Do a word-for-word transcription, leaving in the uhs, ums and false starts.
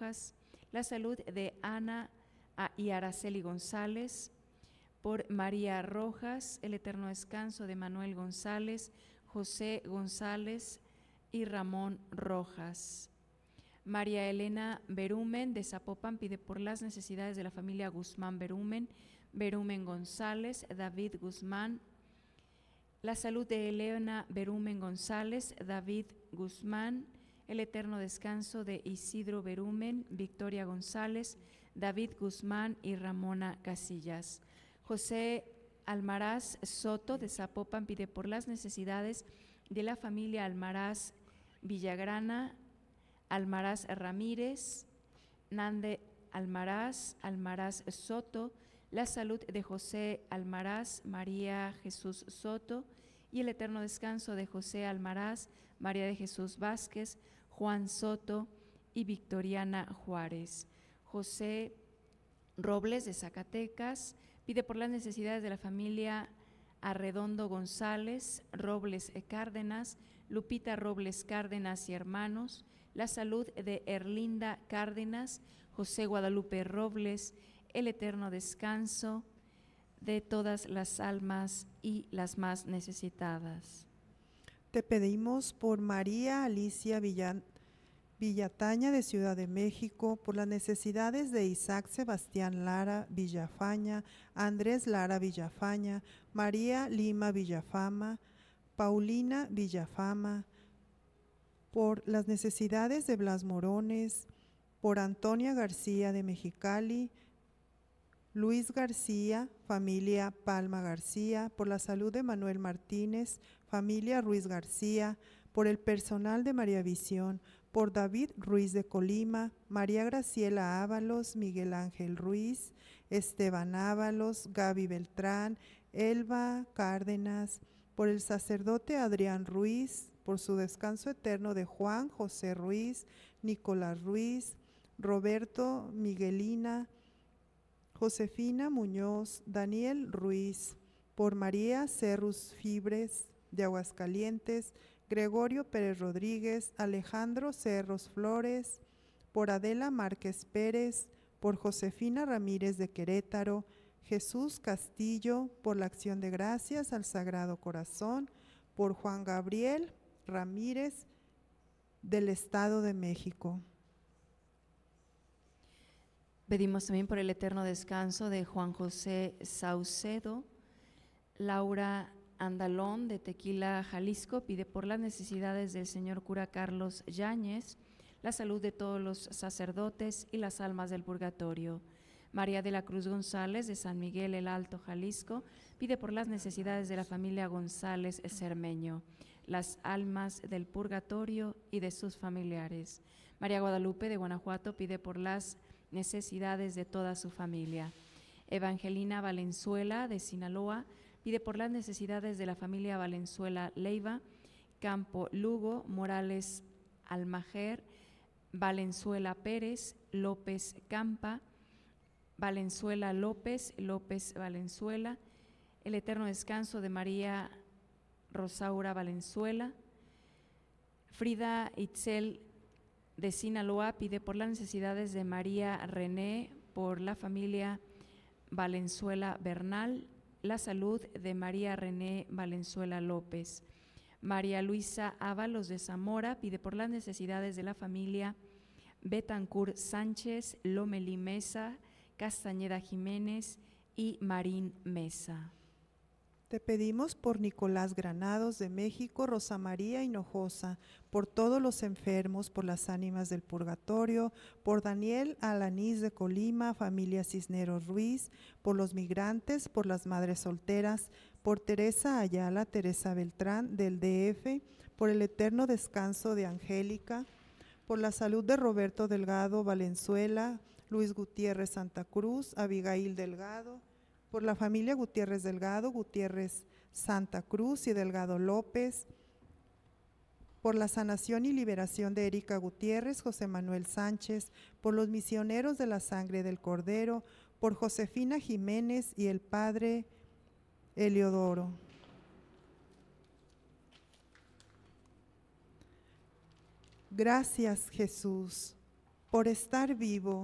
Rojas, la salud de Ana y Araceli González, por María Rojas, el eterno descanso de Manuel González, José González y Ramón Rojas. María Elena Berumen de Zapopan pide por las necesidades de la familia Guzmán Berumen, Berumen González, David Guzmán, la salud de Elena Berumen González, David Guzmán, el eterno descanso de Isidro Berumen, Victoria González, David Guzmán y Ramona Casillas. José Almaraz Soto de Zapopan pide por las necesidades de la familia Almaraz Villagrana, Almaraz Ramírez, Nande Almaraz, Almaraz Soto, la salud de José Almaraz, María Jesús Soto y el eterno descanso de José Almaraz, María de Jesús Vázquez, Juan Soto y Victoriana Juárez. José Robles de Zacatecas pide por las necesidades de la familia Arredondo González, Robles Cárdenas, Lupita Robles Cárdenas y hermanos, la salud de Erlinda Cárdenas, José Guadalupe Robles, el eterno descanso de todas las almas y las más necesitadas. Te pedimos por María Alicia Villan, Villataña de Ciudad de México, por las necesidades de Isaac Sebastián Lara Villafaña, Andrés Lara Villafaña, María Lima Villafama, Paulina Villafama, por las necesidades de Blas Morones, por Antonia García de Mexicali, Luis García, familia Palma García, por la salud de Manuel Martínez, familia Ruiz García, por el personal de María Visión, por David Ruiz de Colima, María Graciela Ábalos, Miguel Ángel Ruiz, Esteban Ábalos, Gaby Beltrán, Elba Cárdenas, por el sacerdote Adrián Ruiz, por su descanso eterno de Juan José Ruiz, Nicolás Ruiz, Roberto Miguelina, Josefina Muñoz, Daniel Ruiz, por María Cerrus Fibres de Aguascalientes, Gregorio Pérez Rodríguez, Alejandro Cerros Flores, por Adela Márquez Pérez, por Josefina Ramírez de Querétaro, Jesús Castillo, por la acción de gracias al Sagrado Corazón, por Juan Gabriel Ramírez del Estado de México. Pedimos también por el eterno descanso de Juan José Saucedo. Laura Andalón de Tequila, Jalisco, pide por las necesidades del señor cura Carlos Yáñez, la salud de todos los sacerdotes y las almas del purgatorio. María de la Cruz González de San Miguel el Alto, Jalisco, pide por las necesidades de la familia González Cermeño, las almas del purgatorio y de sus familiares. María Guadalupe de Guanajuato pide por las necesidades de toda su familia. Evangelina Valenzuela de Sinaloa pide por las necesidades de la familia Valenzuela Leiva, Campo Lugo, Morales Almajer, Valenzuela Pérez, López Campa, Valenzuela López, López Valenzuela, el eterno descanso de María Rosaura Valenzuela. Frida Itzel de Sinaloa pide por las necesidades de María René, por la familia Valenzuela Bernal, la salud de María René Valenzuela López. María Luisa Ábalos de Zamora pide por las necesidades de la familia Betancur Sánchez, Lomelí Mesa, Castañeda Jiménez y Marín Mesa. Te pedimos por Nicolás Granados de México, Rosa María Hinojosa, por todos los enfermos, por las ánimas del purgatorio, por Daniel Alanís de Colima, familia Cisneros Ruiz, por los migrantes, por las madres solteras, por Teresa Ayala, Teresa Beltrán del D F, por el eterno descanso de Angélica, por la salud de Roberto Delgado Valenzuela, Luis Gutiérrez Santa Cruz, Abigail Delgado, por la familia Gutiérrez Delgado, Gutiérrez Santa Cruz y Delgado López, por la sanación y liberación de Erika Gutiérrez, José Manuel Sánchez, por los misioneros de la sangre del Cordero, por Josefina Jiménez y el padre Eliodoro. Gracias, Jesús, por estar vivo